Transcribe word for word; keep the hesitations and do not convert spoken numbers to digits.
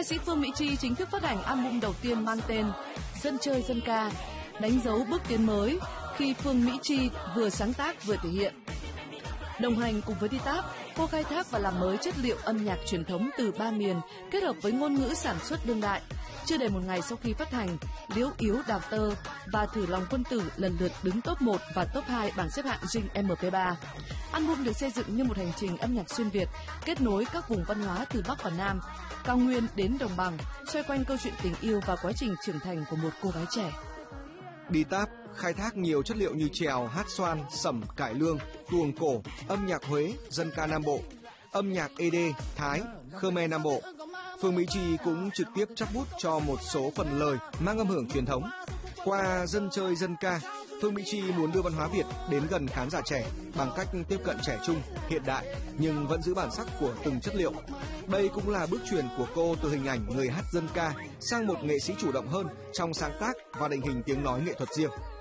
sĩ Phương Mỹ Chi chính thức phát hành album đầu tiên mang tên Dân chơi dân ca, đánh dấu bước tiến mới khi Phương Mỹ Chi vừa sáng tác vừa thể hiện. Đồng hành cùng với Titap, cô khai thác và làm mới chất liệu âm nhạc truyền thống từ ba miền kết hợp với ngôn ngữ sản xuất đương đại. Chưa đầy một ngày sau khi phát hành, Liễu Yếu Đào Tơ và Thử Lòng Quân Tử lần lượt đứng top một và top hai bảng xếp hạng Zing em pê ba. Album được xây dựng như một hành trình âm nhạc xuyên Việt, kết nối các vùng văn hóa từ Bắc và Nam, cao nguyên đến đồng bằng, xoay quanh câu chuyện tình yêu và quá trình trưởng thành của một cô gái trẻ. Titap khai thác nhiều chất liệu như chèo, hát xoan, sẩm, cải lương, tuồng cổ, âm nhạc Huế, dân ca Nam Bộ, âm nhạc ê đê, Thái, Khmer Nam Bộ. Phương Mỹ Chi cũng trực tiếp chắp bút cho một số phần lời mang âm hưởng truyền thống. Qua dân chơi dân ca, Phương Mỹ Chi muốn đưa văn hóa Việt đến gần khán giả trẻ bằng cách tiếp cận trẻ trung, hiện đại nhưng vẫn giữ bản sắc của từng chất liệu. Đây cũng là bước chuyển của cô từ hình ảnh người hát dân ca sang một nghệ sĩ chủ động hơn trong sáng tác và định hình tiếng nói nghệ thuật riêng.